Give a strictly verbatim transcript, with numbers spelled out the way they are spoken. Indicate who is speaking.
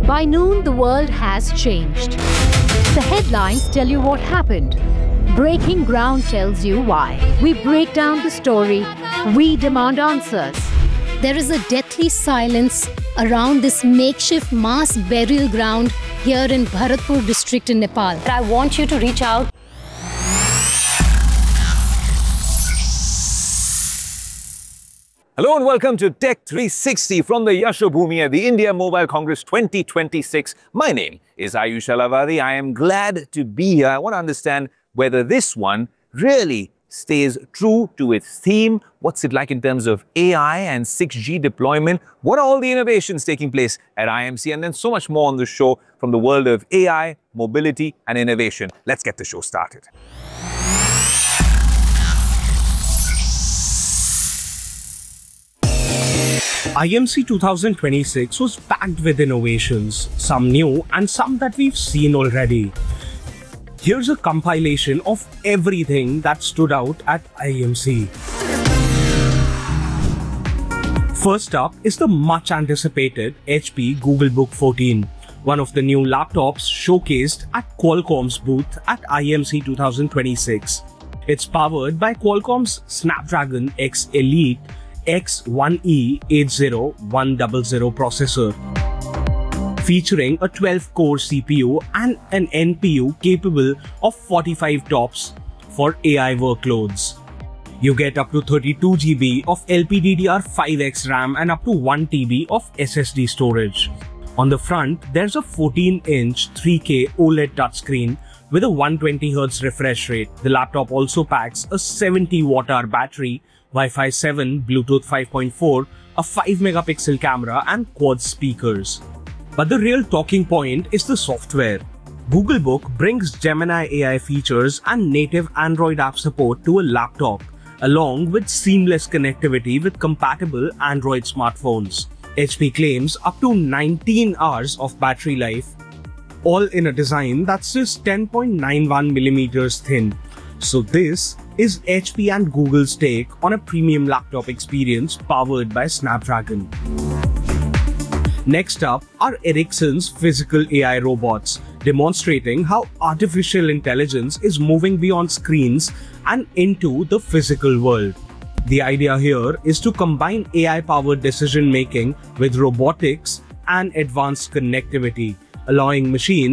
Speaker 1: By noon, the world has changed. The headlines tell you what happened. Breaking ground tells you why. We break down the story. We demand answers.
Speaker 2: There is a deathly silence around this makeshift mass burial ground here in Bharatpur district in Nepal. I want you to reach out.
Speaker 3: Hello and welcome to Tech three sixty from the Yashobhoomi at the India Mobile Congress twenty twenty-six. My name is Ayush Alavadi. I am glad to be here. I want to understand whether this one really stays true to its theme. What's it like in terms of A I and six G deployment? What are all the innovations taking place at I M C? And then so much more on the show from the world of A I, mobility and innovation. Let's get the show started.
Speaker 4: I M C twenty twenty-six was packed with innovations, some new and some that we've seen already. Here's a compilation of everything that stood out at I M C. First up is the much anticipated H P Googlebook fourteen, one of the new laptops showcased at Qualcomm's booth at I M C twenty twenty-six. It's powered by Qualcomm's Snapdragon X Elite X one E eight zero one zero zero processor, featuring a twelve core C P U and an N P U capable of forty-five tops for A I workloads. You get up to thirty-two gigabytes of L P D D R five X RAM and up to one terabyte of S S D storage. On the front, there's a fourteen inch three K OLED touchscreen with a one hundred twenty hertz refresh rate. The laptop also packs a seventy watt hour battery, Wi-Fi seven, Bluetooth five point four, a five megapixel camera and quad speakers. But the real talking point is the software. Googlebook brings Gemini A I features and native Android app support to a laptop, along with seamless connectivity with compatible Android smartphones. H P claims up to nineteen hours of battery life, all in a design that's just ten point nine one millimeters thin. So this is H P and Google's take on a premium laptop experience powered by Snapdragon. Next up are Ericsson's physical A I robots, demonstrating how artificial intelligence is moving beyond screens and into the physical world. The idea here is to combine A I-powered decision-making with robotics and advanced connectivity, allowing machines